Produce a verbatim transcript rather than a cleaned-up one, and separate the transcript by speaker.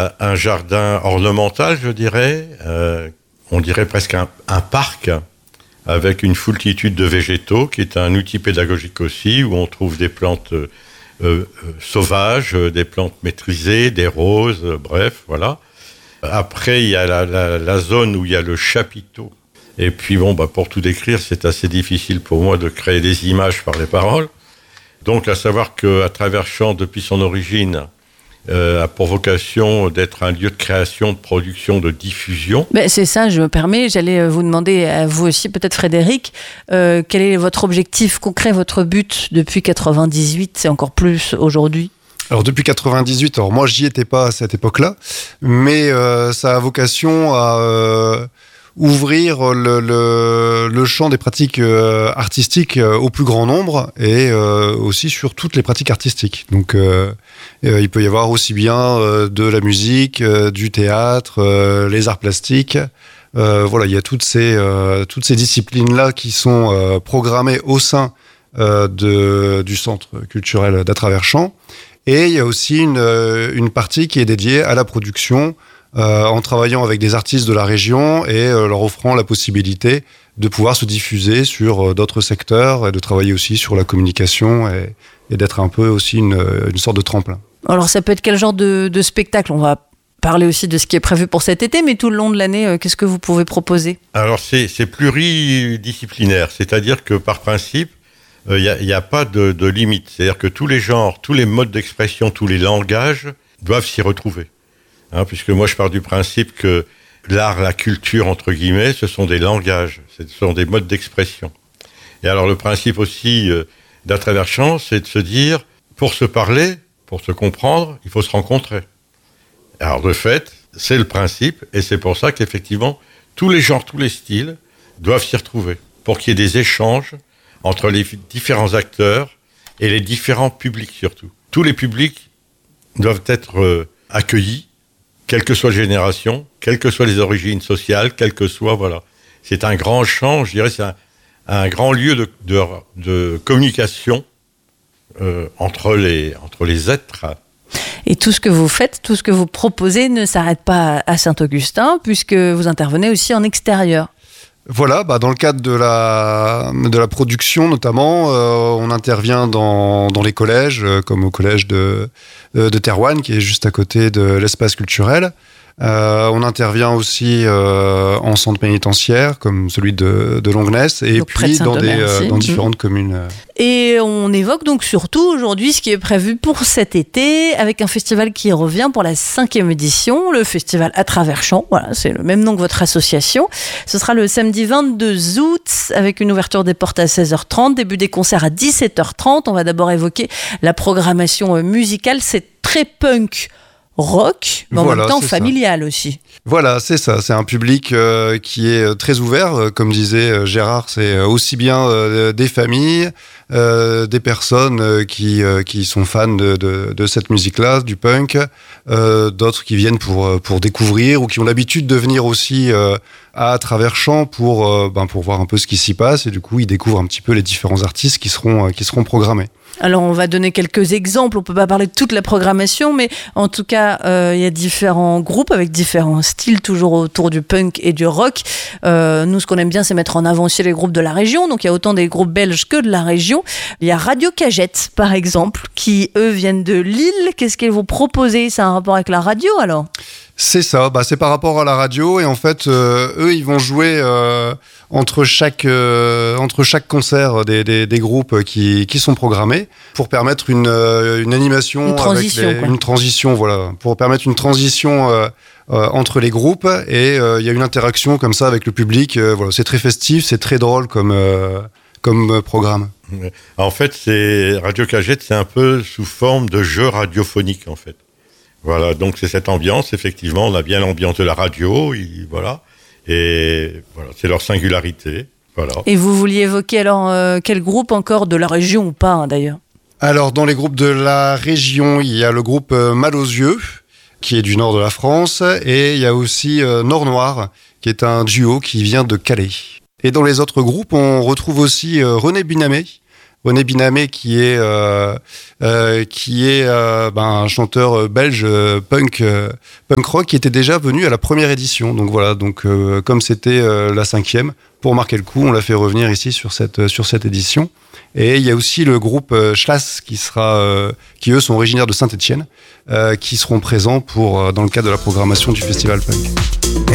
Speaker 1: a un jardin ornemental, je dirais, euh, on dirait presque un, un parc, avec une foultitude de végétaux, qui est un outil pédagogique aussi, où on trouve des plantes euh, euh, sauvages, euh, des plantes maîtrisées, des roses, euh, bref, voilà. Après, il y a la, la, la zone où il y a le chapiteau. Et puis, bon, bah, pour tout décrire, c'est assez difficile pour moi de créer des images par les paroles. Donc, à savoir qu'à Traverchamp, depuis son origine, euh, a pour vocation d'être un lieu de création, de production, de diffusion.
Speaker 2: Ben, c'est ça, je me permets. J'allais vous demander à vous aussi, peut-être Frédéric, euh, quel est votre objectif concret, votre but depuis quatre-vingt-dix-huit, c'est encore plus aujourd'hui?
Speaker 3: Alors depuis quatre-vingt-dix-huit, alors moi j'y étais pas à cette époque-là, mais euh, ça a vocation à euh, ouvrir le, le, le champ des pratiques euh, artistiques euh, au plus grand nombre et euh, aussi sur toutes les pratiques artistiques. Donc euh, euh, il peut y avoir aussi bien euh, de la musique, euh, du théâtre, euh, les arts plastiques. Euh, voilà, il y a toutes ces, euh, toutes ces disciplines-là qui sont euh, programmées au sein euh, de, du centre culturel d'Atraverchamp. Et il y a aussi une, une partie qui est dédiée à la production euh, en travaillant avec des artistes de la région et euh, leur offrant la possibilité de pouvoir se diffuser sur euh, d'autres secteurs et de travailler aussi sur la communication et, et d'être un peu aussi une, une sorte de tremplin.
Speaker 2: Alors ça peut être quel genre de, de spectacle? On va parler aussi de ce qui est prévu pour cet été, mais tout le long de l'année, euh, qu'est-ce que vous pouvez proposer?
Speaker 1: Alors c'est, c'est pluridisciplinaire, c'est-à-dire que par principe, il euh, n'y a, a pas de, de limite. C'est-à-dire que tous les genres, tous les modes d'expression, tous les langages doivent s'y retrouver. Hein, puisque moi, je pars du principe que l'art, la culture, entre guillemets, ce sont des langages, ce sont des modes d'expression. Et alors, le principe aussi euh, d'Atraverchamp, c'est de se dire, pour se parler, pour se comprendre, il faut se rencontrer. Alors, de fait, c'est le principe, et c'est pour ça qu'effectivement, tous les genres, tous les styles doivent s'y retrouver, pour qu'il y ait des échanges entre les différents acteurs et les différents publics surtout. Tous les publics doivent être euh, accueillis, quelle que soit la génération, quelles que soient les origines sociales, quelles que soient, voilà. C'est un grand champ, je dirais, c'est un, un grand lieu de, de, de communication euh, entre, les, entre les êtres.
Speaker 2: Et tout ce que vous faites, tout ce que vous proposez ne s'arrête pas à Saint-Augustin, puisque vous intervenez aussi en extérieur.
Speaker 3: Voilà, bah dans le cadre de la, de la production notamment, euh, on intervient dans, dans les collèges, euh, comme au collège de, euh, de Terouanne, qui est juste à côté de l'espace culturel. Euh, on intervient aussi euh, en centre pénitentiaire, comme celui de, de Longness, et donc puis dans, des, euh, dans différentes mmh. communes.
Speaker 2: Et on évoque donc surtout aujourd'hui ce qui est prévu pour cet été, avec un festival qui revient pour la cinquième édition, le festival Atraverchamp. Voilà, c'est le même nom que votre association. Ce sera le samedi vingt-deux août, avec une ouverture des portes à seize heures trente, début des concerts à dix-sept heures trente. On va d'abord évoquer la programmation musicale. C'est très punk rock, mais en voilà, même temps familial ça. Aussi.
Speaker 3: Voilà, c'est ça. C'est un public euh, qui est très ouvert. Comme disait Gérard, c'est aussi bien euh, des familles, euh, des personnes euh, qui, euh, qui sont fans de, de, de cette musique-là, du punk, euh, d'autres qui viennent pour, pour découvrir ou qui ont l'habitude de venir aussi euh, à Traverchamp pour, euh, ben, pour voir un peu ce qui s'y passe. Et du coup, ils découvrent un petit peu les différents artistes qui seront, euh, qui seront programmés.
Speaker 2: Alors, on va donner quelques exemples. On ne peut pas parler de toute la programmation, mais en tout cas, euh, il y a différents groupes avec différents styles, toujours autour du punk et du rock. Euh, nous, ce qu'on aime bien, c'est mettre en avant aussi les groupes de la région. Donc, il y a autant des groupes belges que de la région. Il y a Radio Cagette, par exemple, qui, eux, viennent de Lille. Qu'est-ce qu'ils vont proposer? C'est un rapport avec la radio, alors?
Speaker 3: C'est ça, bah, c'est par rapport à la radio. Et en fait, euh, eux, ils vont jouer euh, entre, chaque, euh, entre chaque concert des, des, des groupes qui, qui sont programmés pour permettre une, une animation,
Speaker 2: une transition,
Speaker 3: avec les, une transition, voilà, pour permettre une transition euh, euh, entre les groupes. Et il euh, y a une interaction comme ça avec le public. Euh, voilà, c'est très festif, c'est très drôle comme, euh, comme programme.
Speaker 1: En fait, c'est Radio Cagette, c'est un peu sous forme de jeu radiophonique, en fait. Voilà, donc c'est cette ambiance, effectivement, on a bien l'ambiance de la radio, il, voilà, et voilà, c'est leur singularité, voilà.
Speaker 2: Et vous vouliez évoquer alors euh, quel groupe encore, de la région ou pas, hein, d'ailleurs?
Speaker 3: Alors, dans les groupes de la région, il y a le groupe euh, Mal aux yeux, qui est du nord de la France, et il y a aussi euh, Nord Noir, qui est un duo qui vient de Calais. Et dans les autres groupes, on retrouve aussi euh, René Binamé, René Binamé, qui est euh, euh, qui est euh, ben, un chanteur belge euh, punk euh, punk rock, qui était déjà venu à la première édition. Donc voilà, donc euh, comme c'était euh, la cinquième, pour marquer le coup, on l'a fait revenir ici sur cette sur cette édition. Et il y a aussi le groupe euh, Schlass qui sera euh, qui eux sont originaires de Saint-Étienne, euh, qui seront présents pour euh, dans le cadre de la programmation du festival punk.